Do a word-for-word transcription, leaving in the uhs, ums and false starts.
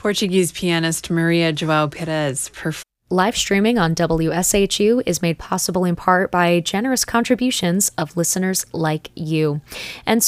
Portuguese pianist Maria João Perez performed. Live streaming on W S H U is made possible in part by generous contributions of listeners like you. And